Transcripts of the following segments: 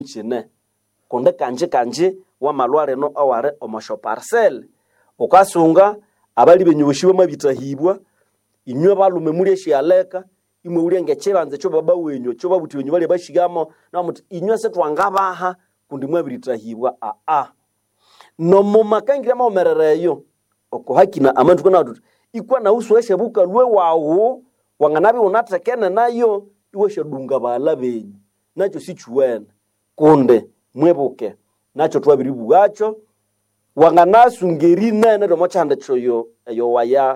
chine konde kanje wa malware no aware omasho parcel ukasunga abali benyubushiwe mabitahibwa inywe balume muri eshyaleka imwe uri ngechebanze cyo baba wenyu cyo babuti wenyu bali bashigamo na muti inywe se twangabaha kundi mwabitahibwa no mumakangira maomerereyo oko hakina amantu kana atuti ikwa na usweshe buka lwe wawo wanganabi unatekene nayo iweshe dunga bala benyu nacho sichuwena kunde mwebuke nacho twabiribu gacho wanganasu nene do mochande choyo waya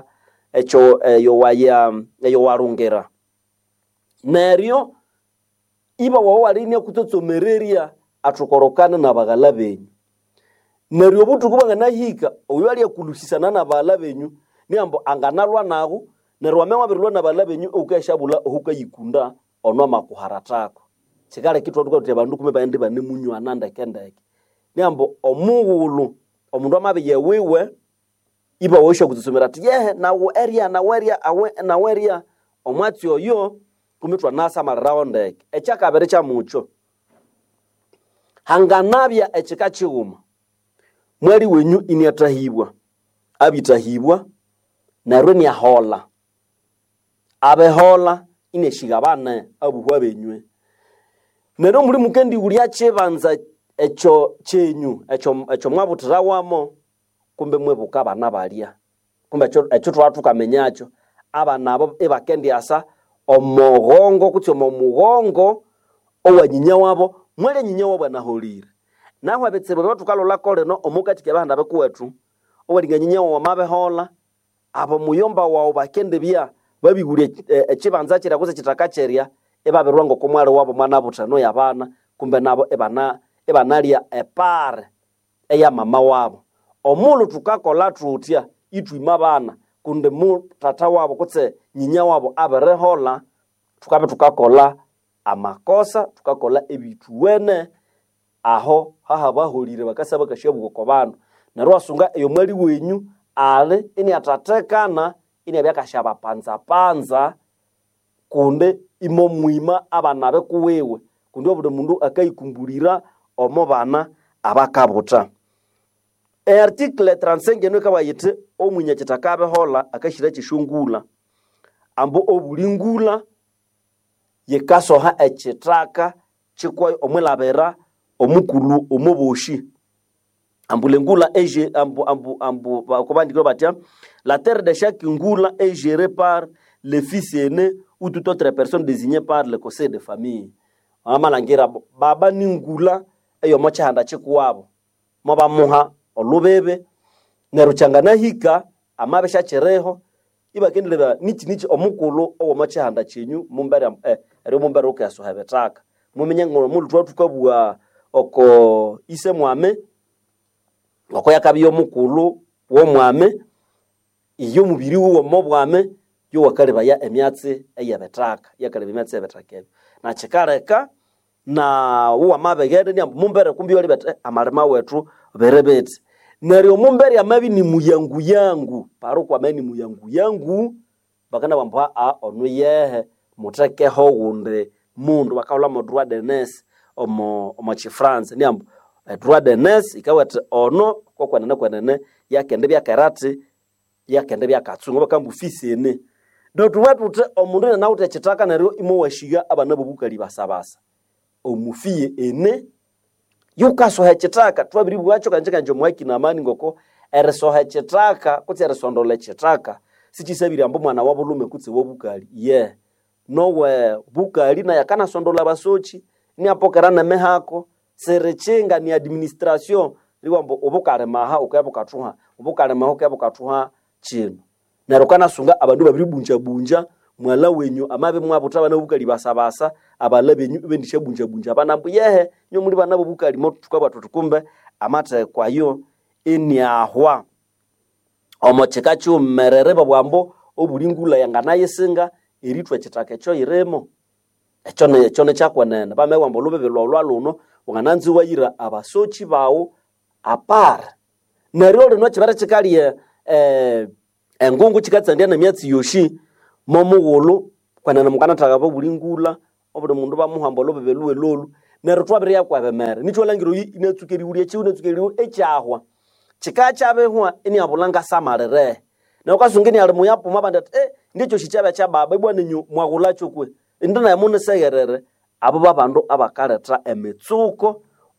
eyo warungera neryo iba wawo waline kutotsomereria atukorokana na bagala benyu neryo butu kubanga nahika oyo ali akulusisana na bala benyu niambo anganalwa nago neryo wamenwa birilwa na bala benyu ukashabula ukayikunda onwa makuharatako chikale kitu tukote bandu kume baende bane munyu ananda kendeke niambo omuwulu omundu amabe yewewe iba wosha kuzusumira ati yehe na area omwati oyo kumitwa nasa marawondeke echaka bere cha mucho hanganabya echikachiuma mwali wenyu iniatahibwa abitahibwa na rweni ahola abehola ineshigabana abuhwa benywe nero muri mukendi uri achebanza echo chenyu echo mwabutira wamo kumbe mwebuka abana balia kumbe echo twatukamenya abana abo ebakendi asa omugongo kuti omugongo owanyinya wabo mwele nyinya wabo naholire naho abetsebe batukalola koleno omukati kebanda bekuwetu owalinga nyinya wa mabehola abo muyomba wao bakende bya babigure echibanza kira kuze kitakacheria ebaberwango komwale wabo mwana butano yabana kumbe nabo ebanalia epare eya mama wabo omulu tukakola tutya itwima bana kunde mu tata wabo kutse nyinya wabo aberehola tukabe tukakola amakosa tukakola ebituwene aho haha baholire bakasaba kashabuko ko bantu nerwa sunga eyo mwali wenyu ale ini atatekana ini abyakashaba panza kunde imo mwima abana bekuwewe kunde obude mundu akayikumburira omobana abakabuta article 35 eno kabayite omunya kitakabe hola akashira kishungula ambo obulingula yekasoha echitaka chikwa omwelabera omukulu omuboshi ambulengula eje ambu bakobandikira batya la terre de chaque ngula est gérée par le fils aîné ou toute autre personne désignée par le conseil de famille amalangira baba ningula eyo mochanda chikuwabo moba muha olubebe neruchangana hika amabesha chereho ibakendeleba nichi omukulu owo mochanda chenyu mumbere eri mumbere okasohabetaka mumenye ngoro mulu twatukabuwa oko ise mwame oko yakabiyo mukulu wo mwame iyo mubiri wo mobwame yo wakaleba ya emyatse eyabetaka yakaleba emyatse ebetaka na chikareka na uwa mabegede ni mumbere kumbi oli bete amarema wetu berebeti neryo mumbere amabi ni muyangu yangu paro kwa meni muyangu yangu bakana bamba onu yehe muteke ho wunde mundu bakaula mo droit de nes omo chi France ni droit de nes ikawete ono kokwanene yakende bya karate yakende bya katsungo bakambu fisi ene dotu watu te omundu na ute chitaka neryo imo washiga abana bubukali basabasa omufie ene yukaso hechitaka twabiri bwacho kanjeka njo mwaki na amani ngoko ereso hechitaka kuti eresondole chitaka sichisabiri ambo mwana wabulume kuti wobukali nowe bukali na yakana sondola basochi ni apokerana mehako serechenga ni administration liwambo obukale maha ukayabukatuha obukale maha ukayabukatuha chino nerokana sunga abandu babiri bunja mwala wenyu amabe mwabutaba na bukali basabasa abalabenyu bendishe bunja banambu yehe nyo muri banabo bukali motu tukabatu kumbe amata kwa yo eniahwa omochekachu merereba bwambo obulingula yangana yesinga eritwa chitake cho iremo echone chakwanene bame bwambo lubebe lwalwaluno wangananzi wayira abasochi bawo apara neryo lino chibara chikaliye engungu chikatsandia na myatsi yoshi momuwulu kwanana mukana takaba bulingula obude mundu bamuhamba lobebe luwe lolu nerutwa bya kwa bemere nicho langiro inatsukeri uri chi unatsukeri echahwa chikacha behwa ini abulanga samarere na ukasungeni ali muyapo mabanda ndicho shichabe cha baba bwana nyu mwagulacho kwe ndina yamune segerere abo babandu abakaleta emitsuko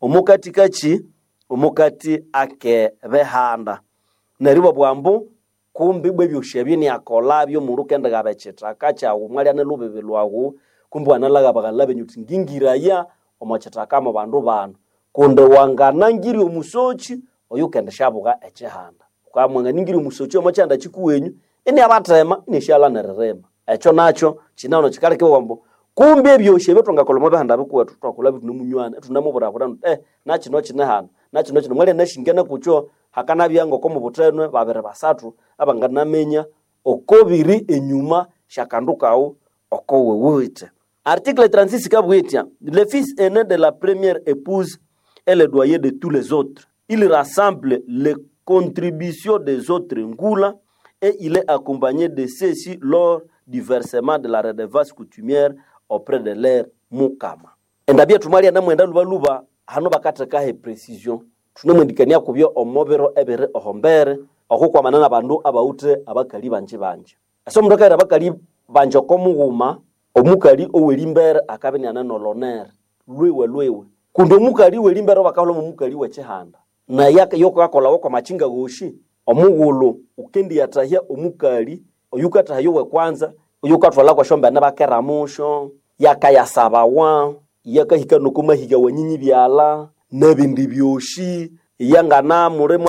omukati ake behanda neribo bwambu kumbi bwebyoshe ni akolabyo murukende gabechitaka cha umwali ane lubebe lwago kumbi wanalaga bagalabe nyuti ngingiraya omachitaka mu bandu bano kunde wangana ngiri omusochi oyukende shabuga echehanda kwa mwanga ngiri omusochi omachanda chikuwenyu ini abatema ini shala nererema echo nacho chinano chikaleke wambo kumbi ebyoshe betonga koloma behanda bikuwa twakulabi tunemunywana tunamubura burano nachi no chinehana nachi no mwali nashingena kucho hakana byango ko mu butenwe babere basatu abangana menya okobiri enyuma shakandukawo okowe wite. Article 36 kabwitia le fils aîné de la première épouse est le doyen de tous les autres. Il rassemble les contributions des autres ngula et il est accompagné de ceux-ci lors du versement de la redevance coutumière auprès de leur mukama. Endabia tumali na mwenda luba hano bakataka he precision tunemwendikania kubyo omobero ebere ohombere okukwa manana bandu abaute abakali banje aso mndaka abakali banje komuguma omukali owelimbere akabeni ananoloner lwewe kundo mukali welimbere bakalo mukali wechehanda na yaka yoko akola wako machinga goshi omugulu ukendi yatahya omukali oyukata yowe kwanza oyukatwala kwa shomba nabakera musho yakayasabawa yakahika nokuma higa wanyinyi byala nabindi byoshi yangana muremwa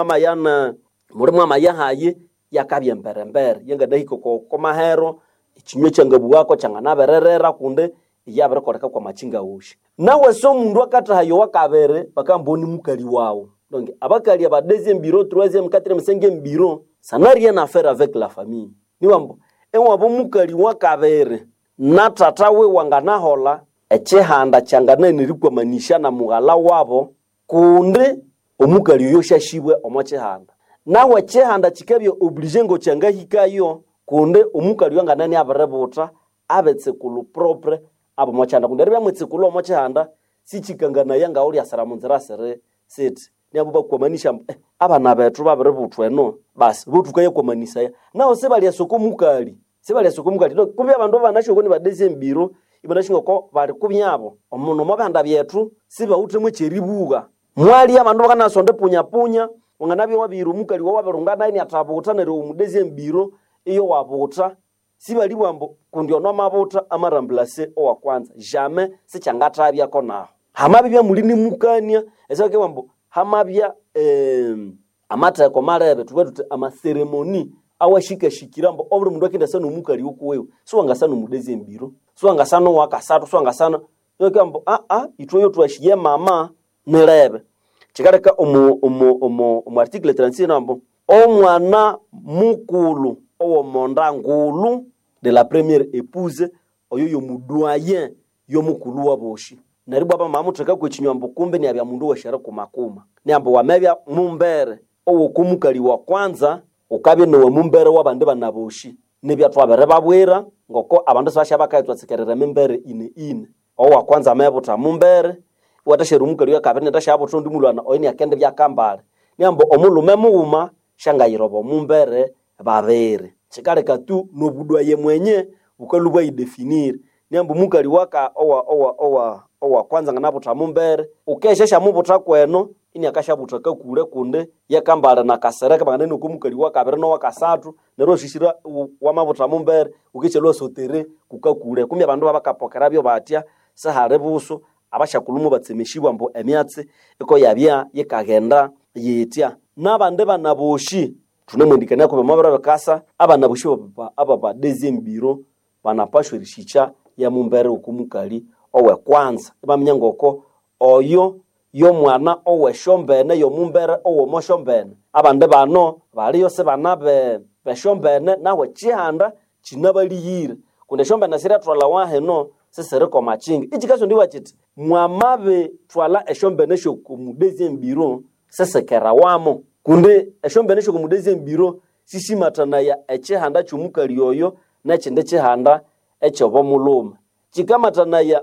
mayahaye yakabyemberembere yanga dahiko ko mahero ikinywe cyangabu wako cyangana bererera kunde yaberekoreka kwa machinga ushi nawe so mundu akatahayo wakabere bakamboni mukali wawo donc abakali aba deuxième bureau troisième quatrième cinquième bureau ça n'a rien à faire avec la famille ni wambo enwabo mukali wakabere na tatawe wangana hola echehanda changana nirikwa manisha na mugala wabo kunde omukali yoshashibwe omachehanda nawe chehanda chikabyo oblige ngo changa hikayo kunde omukali wanga nani abarebuta abetsekulu propre abo machanda kunde rebe mwetsekulu omachehanda sichikangana yanga uri asara munzira sere set ni abo bakomanisha abana bethu babarebutwe no basi butukaye komanisa ya nawo sebali asoko mukali kumbe abandu banashoko ni badeze mbiro ibanashinga ko bali kubyabo omuno mabanda byetu siba utemwe cheribuga mwali abandu bakana sonde punya unganabi wabiru mukali wabarungana ni atabuta nere umudeze mbiro iyo wabuta siba liwambo kundio no mabuta amaramblase owa kwanza jamais sichangatabya ko naho hamabibya mulini mukania esake wambo hamabya amata ko marebe tubetu ama ceremony awashika shikirambo oburi mundu akinda sana umukali ukuwewe so wangasana umudeze mbiro so wangasana wakasatu so wangasana yokambo itoyo twashiye mama nerebe chikareka omu article 36 nambo omwana mukulu owo monda ngulu de la première épouse oyo mudoyen yo mukulu waboshi naribu aba mamuteka ku chinyambo kumbe ni abya mundu washara kumakuma ni ambo wamebya mumbere owo kumukali wa kwanza ukabe no mumbere wabande banaboshi nebya twabere babwera ngoko abandu bashaba kayitwa tsikerere membere ine owa kwanza amebuta mumbere watasheru mukali ya kabene ndashabo tondi mulwana oyini akende byakambale nyambo omulume muuma shanga yirobo mumbere babere chikaleka tu nobudwa ye mwenye ukalubwa idefinir nyambo mukali waka owa kwanza nganapo tamumbere ukeshesha mubuta kweno ini akashabuta kakule kunde yakambala na kasereka banganene ko mukali waka kabere no wakasatu nero shishira wamabuta mumbere ukichelwa sotere kukakule kumya abandu babakapokera byo batya sahare buso abashakulumu batsemeshibwa mbo emyatse iko yabya yekagenda yetya nabande banaboshi tunemwendikania ko bamabara bakasa abanaboshi aba deuxième bureau banapashwe rishicha ya mumbere ukumukali owe kwanza bamnyangoko oyo yo mwana owe shombene yo mumbere owo moshombene abande bano bali yose banabe beshombene nawe chihanda chinabaliyire kunde shombene sira twala waheno sesereko machinga ichikaso ndiwa chiti mwamabe twala eshombenesho ku deuxième bureau sesekera wamo kunde eshombenesho ku deuxième bureau sisimatana ya echehanda chumukali yoyo na chinde chehanda echobo mulume chikamatanaya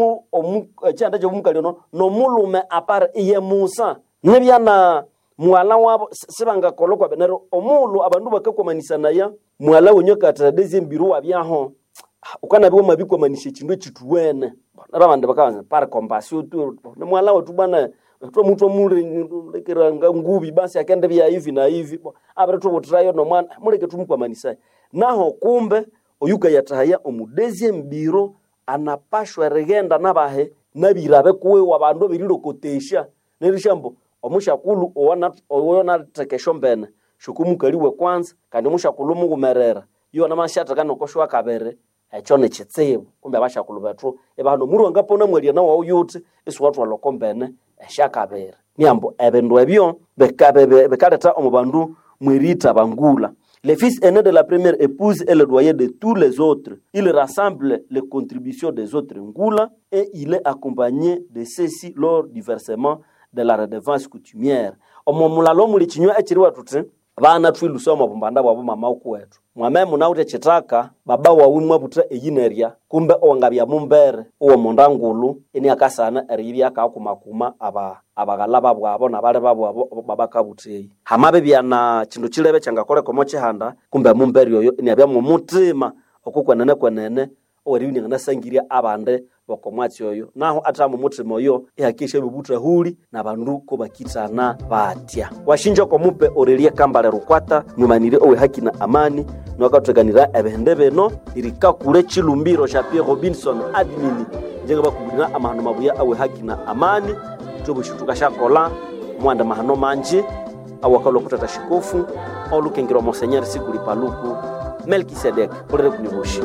chanda chomukali no mulume apare iye Musa nebyana mwala wabo sibanga kolokwa benero omulu abandu bakakwamanisa mwala wonyoka tradeze mbiru wabyaho ukana biwo mabikwa manishe chindu chituwene rabande bakaza par compassion tu ne mwala watu bana to muto muri lekiranga ngubi basi akende bya hivi na hivi abere to botrayo no mwana muleke tumukwa manisa naho kumbe oyuka yatahaya omudeze mbiro anapashwa regenda nabahe nabirabe kuwe wabandu birirokotesha nerishambo omushakulu owona tekesho mbene shukumukaliwe kwanza kandi mushakulu mugumerera yo namashata kanokoshwa kabere echo nechitsebo kumbe abashakulu bethu ebahano muri wangapona mwelia na wawo yuthi isiwathu walokombene eshakabere niambo ebendo ebyo bekaleta omubandu mwirita bangula. Le fils aîné de la première épouse est le doyen de tous les autres. Il rassemble les contributions des autres ngula et il est accompagné de ceux-ci lors du versement de la redevance coutumière. Omomulalo muli chinywa echiriwa tuti bana twilusa mabumbanda bwabo mama ukwetu. Mwamemu naute chitaka baba wawimwa buta eyineria kumbe owangabya mumbere uwo mondangulu eni akasana eribya akakumakuma abagalaba bwabo nabale babo babakabutei hamabe byana chindu chilebe changakole komo chihanda kumbe mumbere yoyo eni abya mu mutima okukwenene oweriwini nganasangiria abande bokomwatsi yoyo naho atamu mutima oyo ihakishe bibutra huli na bandu ko bakitana batya washinjo komupe orelia kambale rukwata numanire owe haki na amani nwakatuganira ebende beno irikakure chilumbiro cha Pierre Robinson admini njenga bakubirina amahano mabuya awe haki na amani tubushutuka shakola mwanda mahano manje awakalo kutata shikofu olukengiro monseigneur sikuli paluku Melkisedek orere kunyoboshi.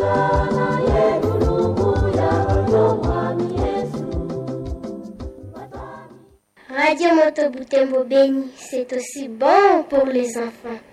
Radio Moto Butembo Béni, c'est aussi bon pour les enfants.